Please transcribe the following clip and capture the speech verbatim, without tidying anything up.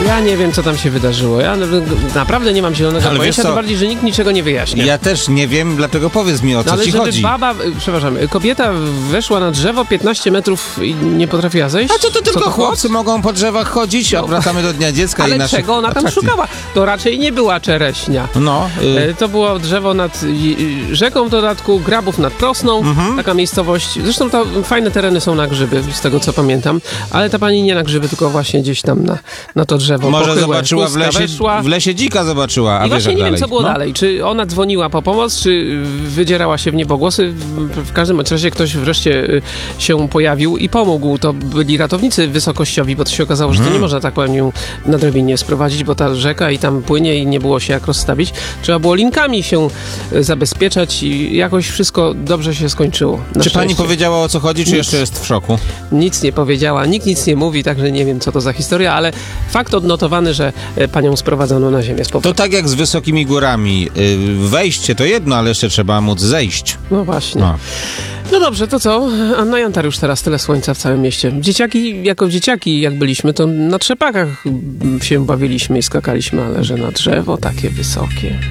Ja nie wiem, co tam się wydarzyło. Ja naprawdę nie mam zielonego Ale pojęcia, wiesz co? tym bardziej, że nikt niczego nie wyjaśnia. Ja też nie wiem, dlatego powiedz mi, o co No, ale ci żeby chodzi. baba, przepraszam, kobieta weszła na drzewo piętnaście metrów i nie potrafiła zejść? A co to tylko to chłopcy mogą po drzewach chodzić? A wracamy do Dnia Dziecka Ale i naszych czego ona tam atrakcji. szukała? To raczej nie była czereśnia. No, y, E, To było drzewo nad y, y, rzeką w dodatku, Grabów nad Prosną, Mhm. taka miejscowość. Zresztą to fajne tereny są na grzyby, z tego co pamiętam, ale ta pani nie na grzyby, tylko właśnie gdzieś tam na, na to drzewo. może pochyłe, zobaczyła w pustka lesie, weszła. w lesie dzika zobaczyła, a I wiesz właśnie jak nie dalej. wiem, co było No. dalej. Czy ona dzwoniła po pomoc, czy wydzierała się w niebogłosy. W, w każdym razie ktoś wreszcie y, się pojawił i pomógł. To byli ratownicy wysokościowi, bo to się okazało, że to nie można tak panią na drabinie sprowadzić, bo ta rzeka i tam płynie i nie było się jak rozstawić. Trzeba było linkami się y, zabezpieczać i jakoś wszystko dobrze się skończyło. Na Czy pani szczęście. powiedziała, o co chodzi, czy Nic. jeszcze jest w szoku? Nic nie powiedziała, nikt nic nie mówi, także nie wiem, co to za historia, ale fakt odnotowany, że y, panią sprowadzono na ziemię z To powrotem. tak jak z wysokimi górami. Y, Wejście to jedno, ale jeszcze trzeba móc zejść. No właśnie. No. No dobrze, to co? Anna Jantar już teraz tyle słońca w całym mieście. Dzieciaki, jako dzieciaki jak byliśmy, to na trzepakach się bawiliśmy i skakaliśmy, ale że na drzewo takie wysokie.